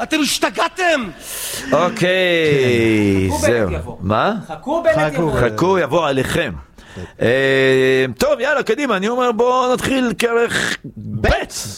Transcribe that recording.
אתם השתגעתם! אוקיי, זהו. מה? חכו בנט יבוא. חכו, יבוא עליכם. טוב, יאללה, קדימה, אני אומר בואו נתחיל כרך ב'.